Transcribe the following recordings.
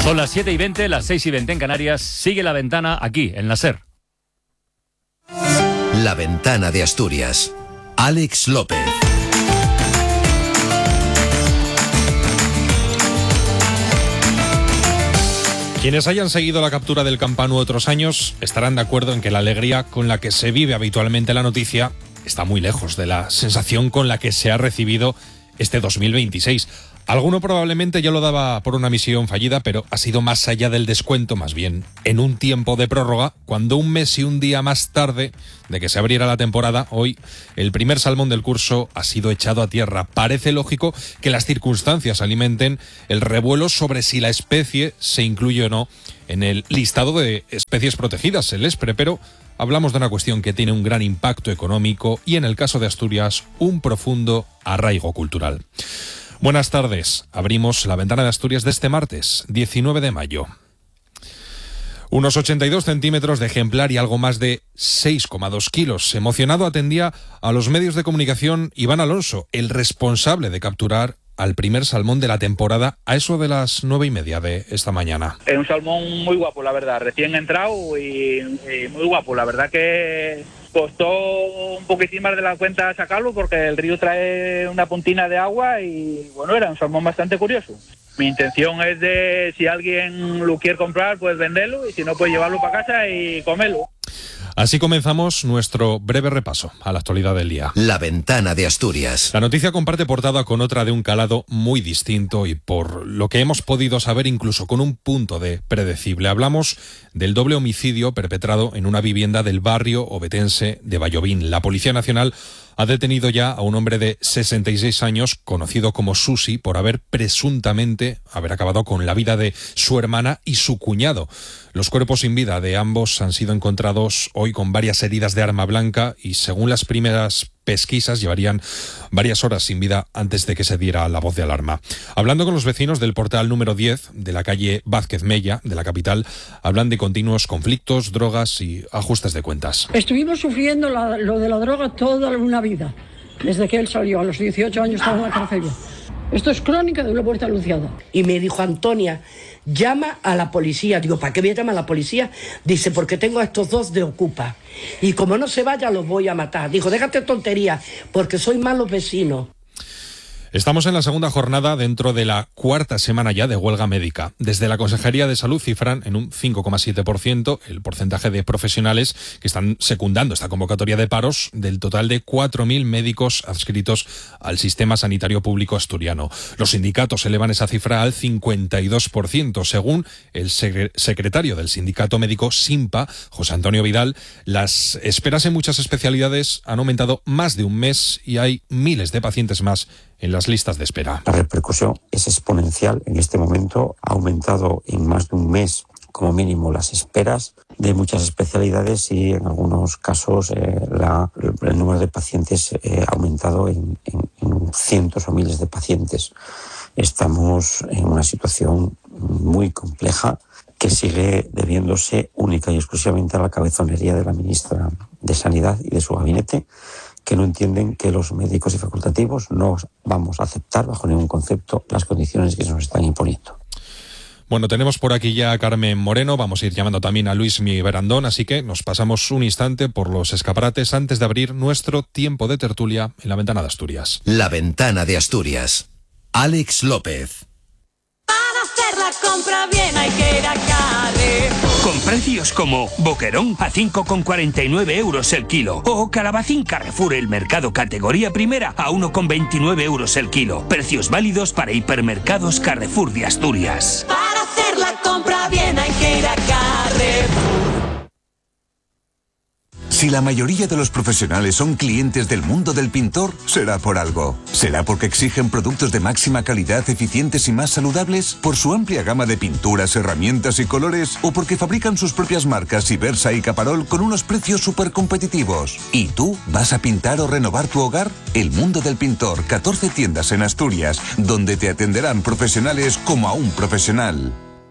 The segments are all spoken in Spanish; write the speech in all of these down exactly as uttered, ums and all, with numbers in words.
Son las siete y veinte, las seis y veinte en Canarias. Sigue La Ventana aquí, en la SER. La Ventana de Asturias. Alex López. Quienes hayan seguido la captura del Campanu otros años estarán de acuerdo en que la alegría con la que se vive habitualmente la noticia está muy lejos de la sensación con la que se ha recibido este dos mil veintiséis. Alguno probablemente ya lo daba por una misión fallida, pero ha sido más allá del descuento, más bien en un tiempo de prórroga, cuando un mes y un día más tarde de que se abriera la temporada, hoy el primer salmón del curso ha sido echado a tierra. Parece lógico que las circunstancias alimenten el revuelo sobre si la especie se incluye o no en el listado de especies protegidas, el ESPRE, pero hablamos de una cuestión que tiene un gran impacto económico y, en el caso de Asturias, un profundo arraigo cultural. Buenas tardes. Abrimos La Ventana de Asturias de este martes, diecinueve de mayo. Unos ochenta y dos centímetros de ejemplar y algo más de seis coma dos kilos. Emocionado atendía a los medios de comunicación Iván Alonso, el responsable de capturar al primer salmón de la temporada a eso de las nueve y media de esta mañana. Es un salmón muy guapo, la verdad, recién entrado y, y muy guapo. La verdad que costó un poquitín más de la cuenta sacarlo porque el río trae una puntina de agua y bueno, era un salmón bastante curioso. Mi intención es de, si alguien lo quiere comprar, pues venderlo y si no, pues llevarlo para casa y comerlo. Así comenzamos nuestro breve repaso a la actualidad del día. La Ventana de Asturias. La noticia comparte portada con otra de un calado muy distinto y, por lo que hemos podido saber, incluso con un punto de predecible. Hablamos del doble homicidio perpetrado en una vivienda del barrio ovetense de Vallovín. La Policía Nacional ha detenido ya a un hombre de sesenta y seis años, conocido como Susi, por haber presuntamente haber acabado con la vida de su hermana y su cuñado. Los cuerpos sin vida de ambos han sido encontrados hoy con varias heridas de arma blanca y, según las primeras pesquisas, llevarían varias horas sin vida antes de que se diera la voz de alarma. Hablando con los vecinos del portal número diez de la calle Vázquez Mella de la capital, hablan de continuos conflictos, drogas y ajustes de cuentas. Estuvimos sufriendo la, lo de la droga toda una vida, desde que él salió, a los dieciocho años estaba en la cárcel. Esto es crónica de una puerta anunciada. Y me dijo: Antonia, llama a la policía. Digo, ¿para qué voy a llamar a la policía? Dice, porque tengo a estos dos de ocupa. Y como no se vaya, los voy a matar. Dijo, déjate tontería, porque soy malos vecinos. Estamos en la segunda jornada dentro de la cuarta semana ya de huelga médica. Desde la Consejería de Salud cifran en un cinco coma siete por ciento el porcentaje de profesionales que están secundando esta convocatoria de paros del total de cuatro mil médicos adscritos al sistema sanitario público asturiano. Los sindicatos elevan esa cifra al cincuenta y dos por ciento. Según el secretario del sindicato médico SINPA, José Antonio Vidal, las esperas en muchas especialidades han aumentado más de un mes y hay miles de pacientes más en las listas de espera. La repercusión es exponencial. En este momento ha aumentado en más de un mes como mínimo las esperas de muchas especialidades y en algunos casos eh, la, el número de pacientes eh, ha aumentado en, en, en cientos o miles de pacientes. Estamos en una situación muy compleja que sigue debiéndose única y exclusivamente a la cabezonería de la ministra de Sanidad y de su gabinete, que no entienden que los médicos y facultativos no vamos a aceptar bajo ningún concepto las condiciones que se nos están imponiendo. Bueno, tenemos por aquí ya a Carmen Moreno, vamos a ir llamando también a Luis Mi Berandón, así que nos pasamos un instante por los escaparates antes de abrir nuestro tiempo de tertulia en La Ventana de Asturias. La Ventana de Asturias. Alex López. Para hacer la compra bien hay que ir a Carrefour. Con precios como Boquerón a cinco con cuarenta y nueve euros el kilo o Calabacín Carrefour el mercado categoría primera a uno con veintinueve euros el kilo. Precios válidos para hipermercados Carrefour de Asturias. Para hacer la compra bien hay que ir a Carrefour. Si la mayoría de los profesionales son clientes del mundo del pintor, será por algo. ¿Será porque exigen productos de máxima calidad, eficientes y más saludables? ¿Por su amplia gama de pinturas, herramientas y colores? ¿O porque fabrican sus propias marcas Ibersa y Caparol con unos precios súper competitivos? ¿Y tú vas a pintar o renovar tu hogar? El mundo del pintor, catorce tiendas en Asturias, donde te atenderán profesionales como a un profesional.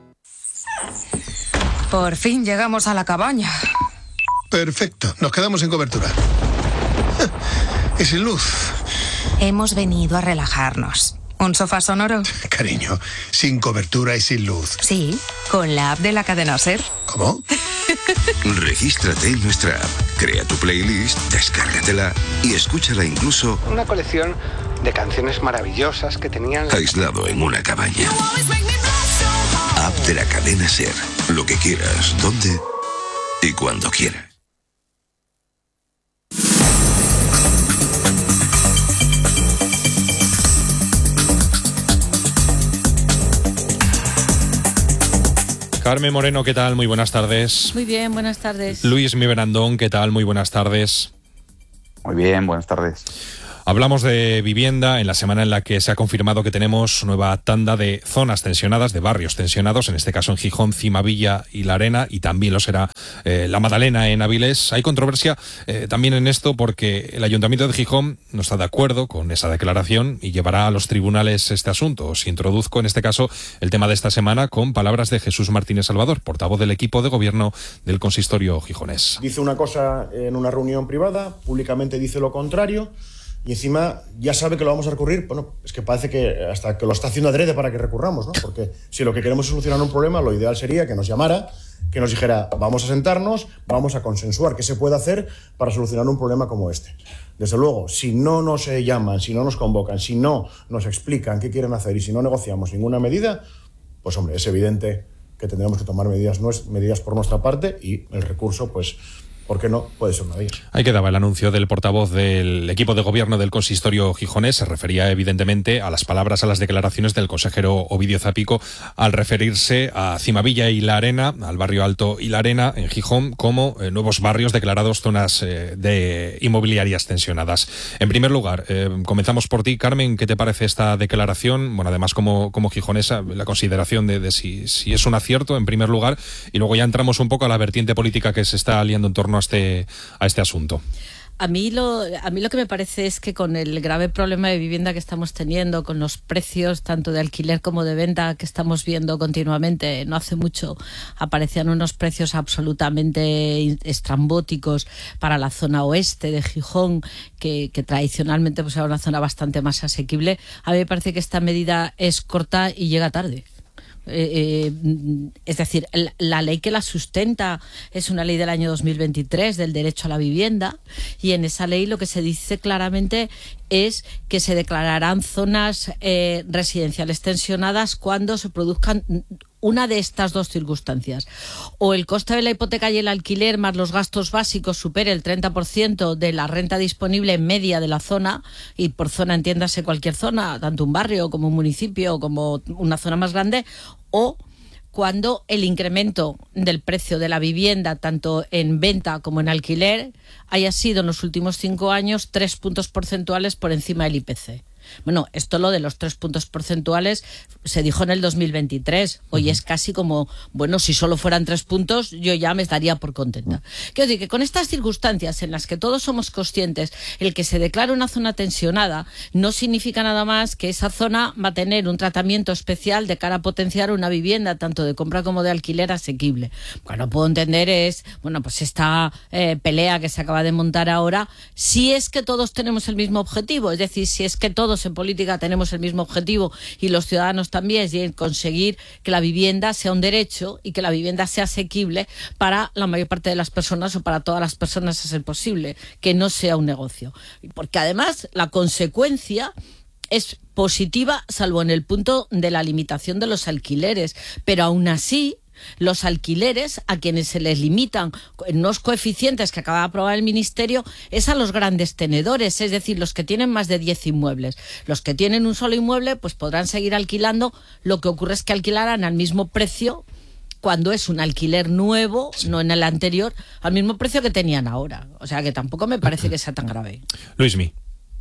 Por fin llegamos a la cabaña. Perfecto, nos quedamos sin cobertura. Y sin luz. Hemos venido a relajarnos. ¿Un sofá sonoro? Cariño, sin cobertura y sin luz. Sí, con la app de la cadena SER. ¿Cómo? Regístrate en nuestra app, crea tu playlist, descárgatela y escúchala incluso una colección de canciones maravillosas que tenían aislado en una cabaña. App de la cadena SER. Lo que quieras, donde y cuando quieras. Carmen Moreno, ¿qué tal? Muy buenas tardes. Muy bien, buenas tardes. Luis Miberandón, ¿qué tal? Muy buenas tardes. Muy bien, buenas tardes. Hablamos de vivienda en la semana en la que se ha confirmado que tenemos nueva tanda de zonas tensionadas, de barrios tensionados, en este caso en Gijón, Cimavilla y La Arena, y también lo será eh, La Madalena en Avilés. Hay controversia eh, también en esto porque el Ayuntamiento de Gijón no está de acuerdo con esa declaración y llevará a los tribunales este asunto. Os introduzco en este caso el tema de esta semana con palabras de Jesús Martínez Salvador, portavoz del equipo de gobierno del consistorio gijonés. Dice una cosa en una reunión privada, públicamente dice lo contrario. Y encima ya sabe que lo vamos a recurrir. Bueno, es que parece que hasta que lo está haciendo adrede para que recurramos, ¿no? Porque si lo que queremos es solucionar un problema, lo ideal sería que nos llamara, que nos dijera, vamos a sentarnos, vamos a consensuar qué se puede hacer para solucionar un problema como este. Desde luego, si no nos llaman, si no nos convocan, si no nos explican qué quieren hacer y si no negociamos ninguna medida, pues hombre, es evidente que tendremos que tomar medidas, medidas por nuestra parte y el recurso, pues, ¿por qué no? Puede ser una de ellas. Ahí quedaba el anuncio del portavoz del equipo de gobierno del consistorio gijonés. Se refería evidentemente a las palabras, a las declaraciones del consejero Ovidio Zapico al referirse a Cimavilla y La Arena, al barrio Alto y La Arena en Gijón, como eh, nuevos barrios declarados zonas eh, de inmobiliarias tensionadas. En primer lugar, eh, comenzamos por ti, Carmen. ¿Qué te parece esta declaración? Bueno, además como, como gijonesa, la consideración de, de si, si es un acierto en primer lugar, y luego ya entramos un poco a la vertiente política que se está aliando en torno a este, a este asunto. A mí, lo, a mí lo que me parece es que con el grave problema de vivienda que estamos teniendo, con los precios tanto de alquiler como de venta que estamos viendo continuamente, no hace mucho aparecían unos precios absolutamente estrambóticos para la zona oeste de Gijón, que, que tradicionalmente pues, era una zona bastante más asequible. A mí me parece que esta medida es corta y llega tarde. Eh, eh, es decir, la, la ley que la sustenta es una ley del año dos mil veintitrés del derecho a la vivienda, y en esa ley lo que se dice claramente es que se declararán zonas eh, residenciales tensionadas cuando se produzcan una de estas dos circunstancias: o el coste de la hipoteca y el alquiler más los gastos básicos supere el treinta por ciento de la renta disponible media de la zona, y por zona entiéndase cualquier zona, tanto un barrio como un municipio como una zona más grande, o cuando el incremento del precio de la vivienda, tanto en venta como en alquiler, haya sido en los últimos cinco años tres puntos porcentuales por encima del I P C. Bueno, esto lo de los tres puntos porcentuales se dijo en el dos mil veintitrés. Hoy es casi como, bueno, si solo fueran tres puntos, yo ya me estaría por contenta. Quiero decir que con estas circunstancias en las que todos somos conscientes, el que se declare una zona tensionada no significa nada más que esa zona va a tener un tratamiento especial de cara a potenciar una vivienda, tanto de compra como de alquiler, asequible. Lo que no puedo entender es, bueno, pues esta eh, pelea que se acaba de montar ahora, si es que todos tenemos el mismo objetivo, es decir, si es que todos en política tenemos el mismo objetivo y los ciudadanos también, y en conseguir que la vivienda sea un derecho y que la vivienda sea asequible para la mayor parte de las personas, o para todas las personas a ser posible, que no sea un negocio. Porque además la consecuencia es positiva, salvo en el punto de la limitación de los alquileres, pero aún así los alquileres a quienes se les limitan en unos coeficientes que acaba de aprobar el Ministerio es a los grandes tenedores, es decir, los que tienen más de diez inmuebles. Los que tienen un solo inmueble pues podrán seguir alquilando. Lo que ocurre es que alquilarán al mismo precio cuando es un alquiler nuevo, sí, no en el anterior, al mismo precio que tenían ahora. O sea que tampoco me parece que sea tan grave. Luismi.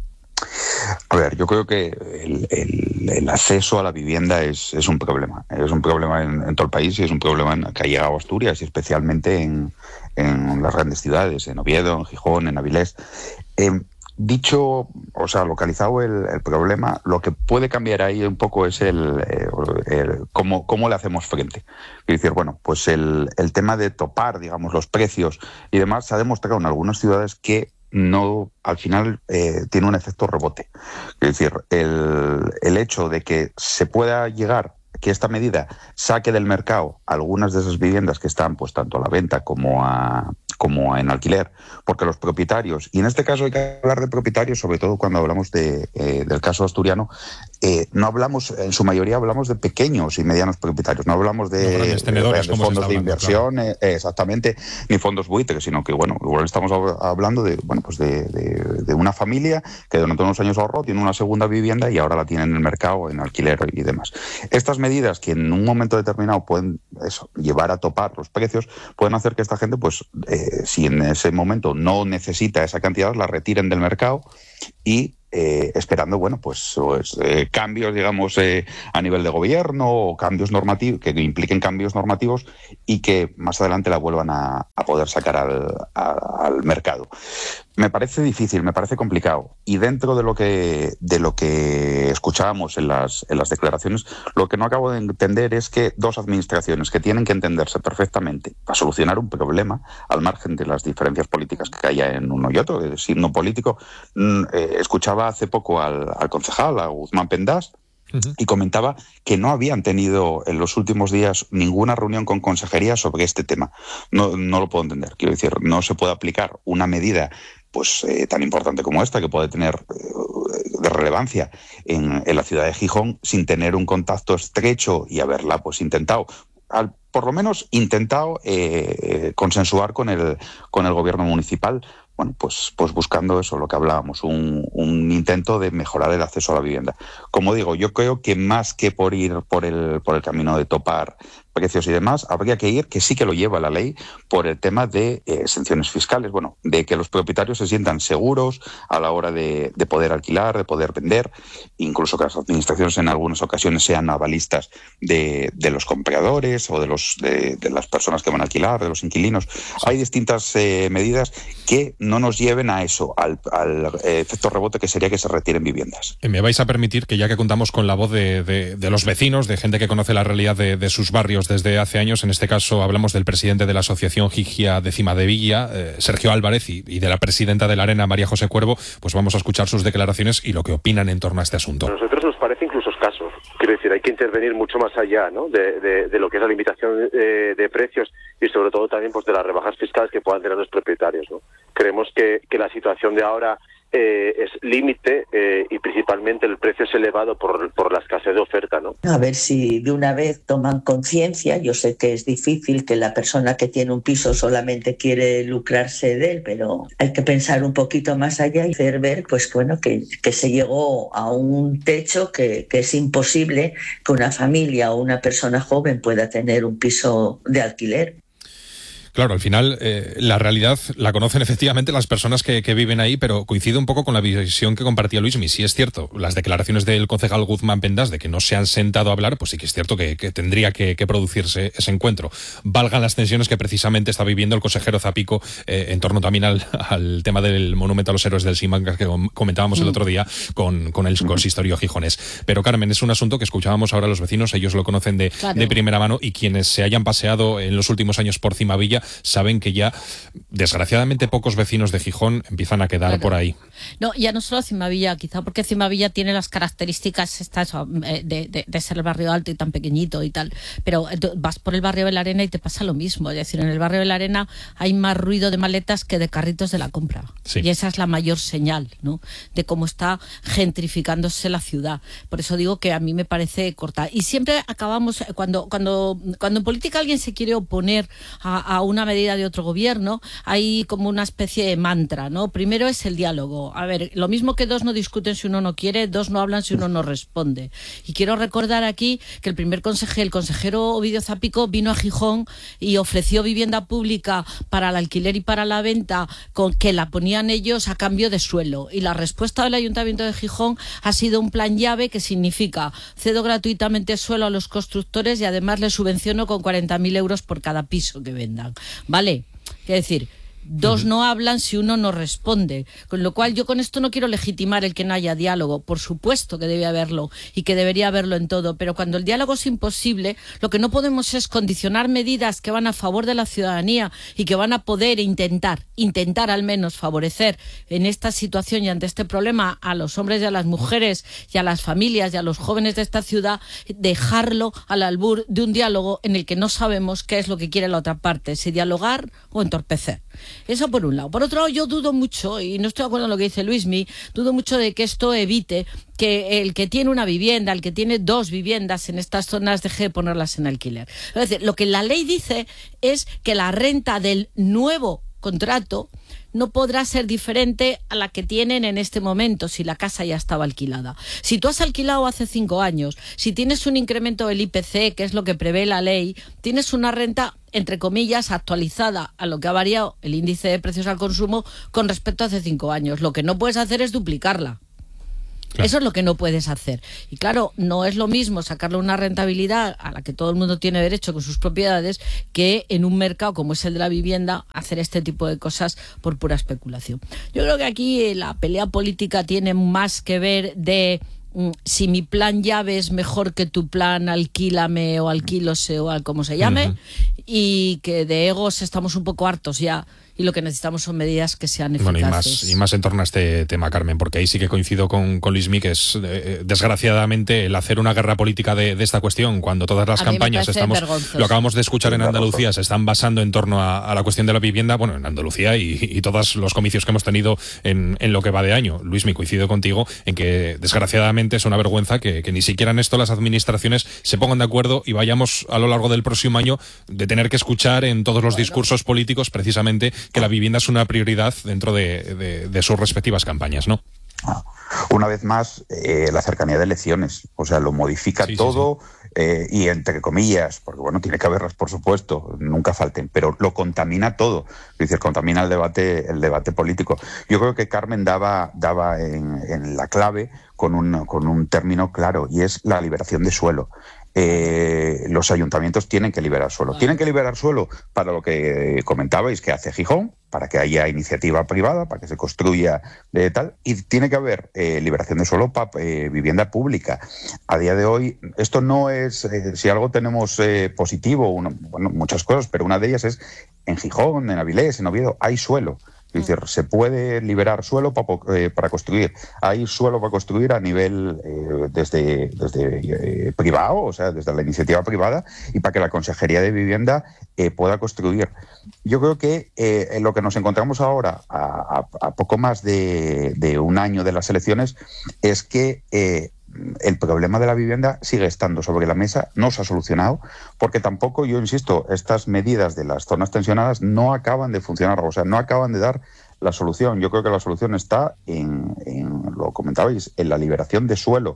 A ver, yo creo que el, el, el acceso a la vivienda es, es un problema. Es un problema en, en todo el país, y es un problema en, que ha llegado a Asturias, y especialmente en, en las grandes ciudades, en Oviedo, en Gijón, en Avilés. Eh, dicho, o sea, localizado el, el problema, lo que puede cambiar ahí un poco es el, el, el cómo, cómo le hacemos frente. Es decir, bueno, pues el, el tema de topar, digamos, los precios y demás, se ha demostrado en algunas ciudades que no, al final eh, tiene un efecto rebote. Es decir, el, el hecho de que se pueda llegar, que esta medida saque del mercado algunas de esas viviendas que están pues tanto a la venta como a como en alquiler, porque los propietarios, y en este caso hay que hablar de propietarios, sobre todo cuando hablamos de, eh, del caso asturiano, eh, no hablamos, en su mayoría hablamos de pequeños y medianos propietarios, no hablamos de, no, tenedores, de, de fondos de hablando, inversión, claro. eh, exactamente, ni fondos buitre, sino que, bueno, igual estamos hablando de, bueno, pues de, de, de una familia que durante unos años ahorró, tiene una segunda vivienda y ahora la tiene en el mercado, en alquiler y demás. Estas medidas que en un momento determinado pueden eso, llevar a topar los precios, pueden hacer que esta gente, pues, eh, si en ese momento no necesita esa cantidad, la retiren del mercado y eh, esperando, bueno, pues, pues eh, cambios, digamos, eh, a nivel de gobierno o cambios normativos, que impliquen cambios normativos y que más adelante la vuelvan a, a poder sacar al, a, al mercado. Me parece difícil, me parece complicado. Y dentro de lo que de lo que escuchábamos en las, en las declaraciones, lo que no acabo de entender es que dos administraciones que tienen que entenderse perfectamente para solucionar un problema, al margen de las diferencias políticas que haya en uno y otro, el signo político, eh, escuchaba hace poco al, al concejal, a Guzmán Pendas, y comentaba que no habían tenido en los últimos días ninguna reunión con consejería sobre este tema. No, no lo puedo entender. Quiero decir, no se puede aplicar una medida pues eh, tan importante como esta, que puede tener eh, de relevancia en, en la ciudad de Gijón, sin tener un contacto estrecho y haberla pues intentado, al, por lo menos intentado eh, consensuar con el, con el gobierno municipal. Bueno, pues, pues buscando eso, lo que hablábamos, un, un intento de mejorar el acceso a la vivienda. Como digo, yo creo que más que por ir por el, por el camino de topar precios y demás, habría que ir, que sí que lo lleva la ley, por el tema de eh, exenciones fiscales, bueno, de que los propietarios se sientan seguros a la hora de, de poder alquilar, de poder vender, incluso que las administraciones en algunas ocasiones sean avalistas de, de los compradores o de, los, de, de las personas que van a alquilar, de los inquilinos. Hay distintas eh, medidas que no nos lleven a eso, al, al eh, efecto rebote, que sería que se retiren viviendas. Me vais a permitir que, ya que contamos con la voz de, de, de los vecinos, de gente que conoce la realidad de, de sus barrios desde hace años, en este caso hablamos del presidente de la Asociación Gigia de Cimadevilla, eh, Sergio Álvarez, y, y de la presidenta de la Arena, María José Cuervo, pues vamos a escuchar sus declaraciones y lo que opinan en torno a este asunto. A nosotros nos parece incluso escaso. Quiero decir, hay que intervenir mucho más allá, ¿no?, de, de, de lo que es la limitación de, de precios y sobre todo también pues de las rebajas fiscales que puedan tener los propietarios, ¿no? Creemos que, que la situación de ahora Eh, es límite eh, y principalmente el precio es elevado por, por la escasez de oferta, ¿no? A ver si de una vez toman conciencia. Yo sé que es difícil, que la persona que tiene un piso solamente quiere lucrarse de él, pero hay que pensar un poquito más allá y hacer ver pues bueno que, que se llegó a un techo que, que es imposible que una familia o una persona joven pueda tener un piso de alquiler. Claro, al final eh, la realidad la conocen efectivamente las personas que, que viven ahí, pero coincide un poco con la visión que compartía Luismi. Sí es cierto, las declaraciones del concejal Guzmán Pendas de que no se han sentado a hablar, pues sí que es cierto que, que tendría que, que producirse ese encuentro. Valgan las tensiones que precisamente está viviendo el consejero Zapico eh, en torno también al, al tema del monumento a los héroes del Simancas que comentábamos el otro día con, con el consistorio gijonés. Pero Carmen, es un asunto que escuchábamos ahora los vecinos, ellos lo conocen de, claro. de primera mano, y quienes se hayan paseado en los últimos años por Cimavilla saben que ya, desgraciadamente, pocos vecinos de Gijón empiezan a quedar claro. por ahí. No, ya no solo Cimavilla, quizá porque Cimavilla tiene las características estas de, de, de ser el barrio alto y tan pequeñito y tal, pero vas por el barrio de la Arena y te pasa lo mismo. Es decir, en el barrio de la Arena hay más ruido de maletas que de carritos de la compra. Sí. Y esa es la mayor señal, ¿no?, de cómo está gentrificándose la ciudad. Por eso digo que a mí me parece corta. Y siempre acabamos, cuando, cuando, cuando en política alguien se quiere oponer a, a una medida de otro gobierno, hay como una especie de mantra, ¿no? Primero es el diálogo. A ver, lo mismo que dos no discuten si uno no quiere, dos no hablan si uno no responde. Y quiero recordar aquí que el primer consejero, el consejero Ovidio Zapico, vino a Gijón y ofreció vivienda pública para el alquiler y para la venta, con que la ponían ellos a cambio de suelo. Y la respuesta del Ayuntamiento de Gijón ha sido un plan llave que significa: cedo gratuitamente suelo a los constructores y además les subvenciono con cuarenta mil euros por cada piso que vendan. ¿Vale? Es decir, Dos no hablan si uno no responde. Con lo cual yo con esto no quiero legitimar el que no haya diálogo. Por supuesto que debe haberlo y que debería haberlo en todo. Pero cuando el diálogo es imposible, lo que no podemos es condicionar medidas que van a favor de la ciudadanía y que van a poder intentar, intentar al menos favorecer en esta situación y ante este problema a los hombres y a las mujeres y a las familias y a los jóvenes de esta ciudad, dejarlo al albur de un diálogo en el que no sabemos qué es lo que quiere la otra parte, si dialogar o entorpecer. Eso por un lado. Por otro lado, yo dudo mucho, y no estoy de acuerdo en lo que dice Luismi, dudo mucho de que esto evite que el que tiene una vivienda, el que tiene dos viviendas en estas zonas, deje de ponerlas en alquiler. Es decir, lo que la ley dice es que la renta del nuevo contrato no podrá ser diferente a la que tienen en este momento si la casa ya estaba alquilada. Si tú has alquilado hace cinco años, si tienes un incremento del I P C, que es lo que prevé la ley, tienes una renta, entre comillas, actualizada a lo que ha variado el índice de precios al consumo con respecto a hace cinco años. Lo que no puedes hacer es duplicarla. Claro. Eso es lo que no puedes hacer. Y claro, no es lo mismo sacarle una rentabilidad a la que todo el mundo tiene derecho con sus propiedades que en un mercado como es el de la vivienda hacer este tipo de cosas por pura especulación. Yo creo que aquí la pelea política tiene más que ver de si mi plan llave es mejor que tu plan alquílame o alquílose o como se llame, uh-huh. y que de egos estamos un poco hartos ya. Y lo que necesitamos son medidas que sean eficaces. Bueno, y más, y más en torno a este tema, Carmen, porque ahí sí que coincido con, con Luismi, que es eh, desgraciadamente el hacer una guerra política de, de esta cuestión, cuando todas las a campañas estamos, lo acabamos de escuchar en Andalucía, se están basando en torno a, a la cuestión de la vivienda, bueno, en Andalucía y, y todos los comicios que hemos tenido en, en lo que va de año. Luismi, coincido contigo en que desgraciadamente es una vergüenza que, que ni siquiera en esto las administraciones se pongan de acuerdo y vayamos a lo largo del próximo año de tener que escuchar en todos los discursos políticos precisamente que la vivienda es una prioridad dentro de, de, de sus respectivas campañas, ¿no? Una vez más, eh, la cercanía de elecciones, o sea, lo modifica sí, todo sí, sí. Eh, y entre comillas, porque bueno, tiene que haberlas, por supuesto, nunca falten, pero lo contamina todo, es decir, contamina el debate, el debate político. Yo creo que Carmen daba, daba en, en la clave con un, con un término claro, y es la liberación de suelo. Eh, los ayuntamientos tienen que liberar suelo. Tienen que liberar suelo para lo que comentabais que hace Gijón, para que haya iniciativa privada, para que se construya de tal, y tiene que haber eh, liberación de suelo para eh, vivienda pública. A día de hoy, esto no es, eh, si algo tenemos eh, positivo, uno, bueno, muchas cosas, pero una de ellas es en Gijón, en Avilés, en Oviedo, hay suelo. Es decir, se puede liberar suelo para, eh, para construir. Hay suelo para construir a nivel eh, desde, desde eh, privado, o sea, desde la iniciativa privada, y para que la Consejería de Vivienda eh, pueda construir. Yo creo que eh, en lo que nos encontramos ahora, a, a, a poco más de, de un año de las elecciones, es que eh, el problema de la vivienda sigue estando sobre la mesa, no se ha solucionado, porque tampoco, yo insisto, estas medidas de las zonas tensionadas no acaban de funcionar, o sea, no acaban de dar la solución. Yo creo que la solución está en, en lo comentabais, en la liberación de suelo,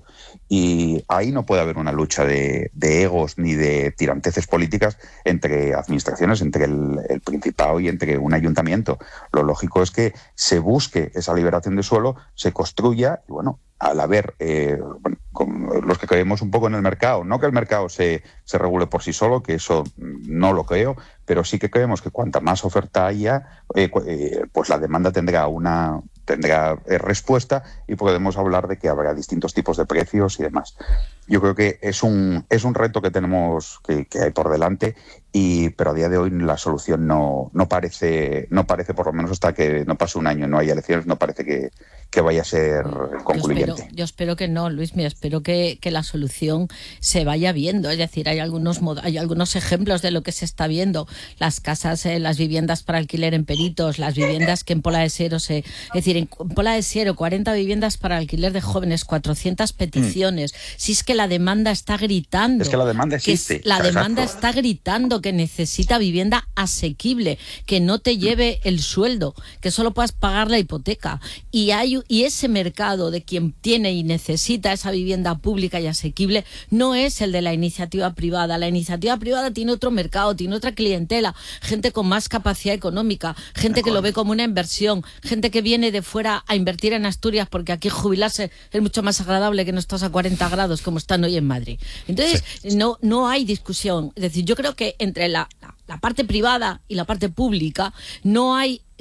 y ahí no puede haber una lucha de, de egos ni de tiranteces políticas entre administraciones, entre el, el Principado y entre un ayuntamiento. Lo lógico es que se busque esa liberación de suelo, se construya y bueno, al haber eh, bueno, con los que creemos un poco en el mercado, no que el mercado se, se regule por sí solo, que eso no lo creo, pero sí que creemos que cuanta más oferta haya, eh, pues la demanda tendrá una tendrá eh, respuesta y podemos hablar de que habrá distintos tipos de precios y demás. Yo creo que es un es un reto que tenemos que, que hay por delante, y pero a día de hoy la solución no no parece no parece por lo menos hasta que no pase un año, no haya elecciones, no parece que, que vaya a ser concluyente. Yo espero, yo espero que no, Luis, me espero que, que la solución se vaya viendo, es decir, hay algunos hay algunos ejemplos de lo que se está viendo, las casas, eh, las viviendas para alquiler en Peritos, las viviendas que en Pola de Siero se, es decir, en Pola de Siero cuarenta viviendas para alquiler de jóvenes, cuatrocientas peticiones. Mm. Si es que la demanda está gritando. Es que la demanda existe. La Exacto. demanda está gritando que necesita vivienda asequible, que no te lleve el sueldo, que solo puedas pagar la hipoteca. Y hay y ese mercado de quien tiene y necesita esa vivienda pública y asequible no es el de la iniciativa privada. La iniciativa privada tiene otro mercado, tiene otra clientela, gente con más capacidad económica, gente que lo ve como una inversión, gente que viene de fuera a invertir en Asturias porque aquí jubilarse es mucho más agradable que no estás a cuarenta grados como están hoy en Madrid. Entonces, sí. no, no hay discusión. Es decir, yo creo que entre la, la, la parte privada y la parte pública no hay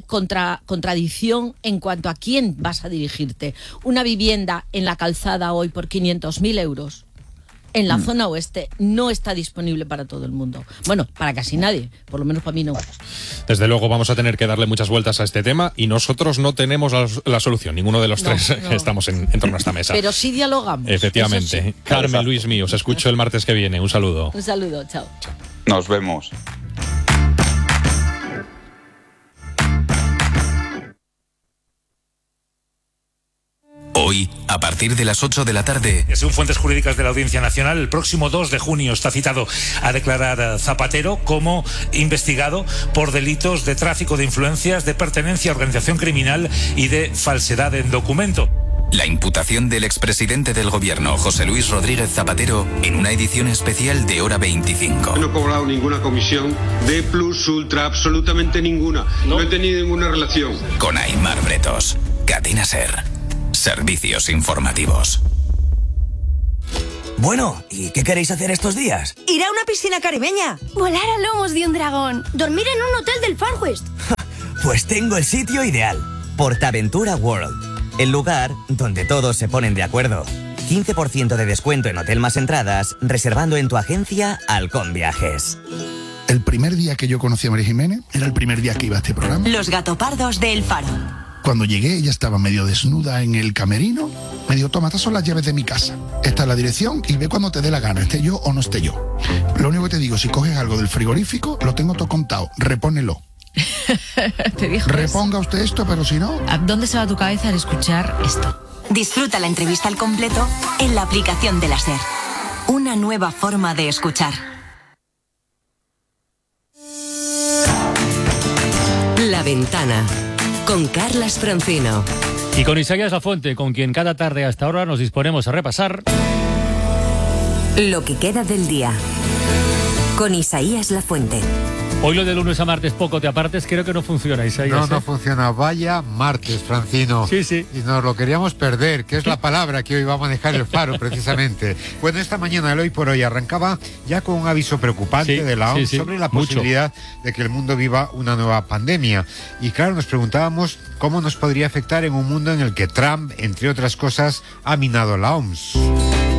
contra, contradicción en cuanto a quién vas a dirigirte. Una vivienda en la calzada hoy por quinientos mil euros en la mm. zona oeste no está disponible para todo el mundo. Bueno, para casi nadie, por lo menos para mí no. Desde luego vamos a tener que darle muchas vueltas a este tema y nosotros no tenemos la, la solución, ninguno de los no, tres no. que estamos en, en torno a esta mesa. Pero sí dialogamos. Efectivamente. Sí. Carmen, Luis mío, os escucho el martes que viene. Un saludo. Un saludo, chao. chao. Nos vemos. Hoy, a partir de las ocho de la tarde... Según fuentes jurídicas de la Audiencia Nacional, el próximo dos de junio está citado a declarar Zapatero como investigado por delitos de tráfico de influencias, de pertenencia a organización criminal y de falsedad en documento. La imputación del expresidente del gobierno, José Luis Rodríguez Zapatero, en una edición especial de Hora veinticinco. No he cobrado ninguna comisión de plus ultra, absolutamente ninguna. No, no he tenido ninguna relación. Con Aimar Bretos, Cadena SER. Servicios informativos. Bueno, ¿y qué queréis hacer estos días? Ir a una piscina caribeña. Volar a lomos de un dragón. Dormir en un hotel del Far West. Pues tengo el sitio ideal. Portaventura World. El lugar donde todos se ponen de acuerdo. quince por ciento de descuento en hotel más entradas, reservando en tu agencia Halcón Viajes. El primer día que yo conocí a María Jiménez era el primer día que iba a este programa. Los gatopardos de El Faro. Cuando llegué, ella estaba medio desnuda en el camerino. Me dijo, toma, estas son las llaves de mi casa. Esta es la dirección y ve cuando te dé la gana, esté yo o no esté yo. Lo único que te digo, si coges algo del frigorífico, lo tengo todo contado, repónelo. ¿Te dijo Reponga eso? Usted esto, pero si no... ¿A dónde se va tu cabeza al escuchar esto? Disfruta la entrevista al completo en la aplicación de la SER. Una nueva forma de escuchar. La Ventana, con Carlas Francino. Y con Isaías Lafuente, con quien cada tarde hasta ahora nos disponemos a repasar lo que queda del día. Con Isaías Lafuente. Hoy lo de lunes a martes poco te apartes, creo que no funciona, Isaías. No, ¿eh? no funciona. Vaya martes, Francino. Sí, sí. Y nos lo queríamos perder, que es la palabra que hoy va a manejar el Faro, precisamente. Bueno, esta mañana, el Hoy por Hoy, arrancaba ya con un aviso preocupante sí, de la O M S sí, sí. sobre la posibilidad Mucho. de que el mundo viva una nueva pandemia. Y claro, nos preguntábamos cómo nos podría afectar en un mundo en el que Trump, entre otras cosas, ha minado la O M S.